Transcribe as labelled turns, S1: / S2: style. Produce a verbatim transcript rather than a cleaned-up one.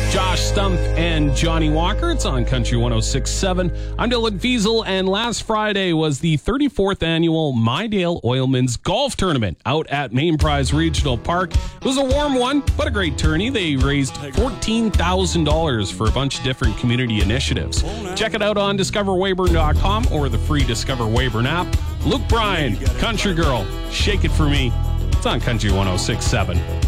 S1: Josh Stump and Johnny Walker. It's on Country one oh six point seven. I'm Dylan Fiesel, and last Friday was the thirty-fourth annual Mydale Oilman's Golf Tournament out at Main Prize Regional Park. It was a warm one, but a great tourney. They raised fourteen thousand dollars for a bunch of different community initiatives. Check it out on discover weyburn dot com or the free Discover Weyburn app. Luke Bryan, Country Girl, Shake It For Me. It's on Country one oh six point seven.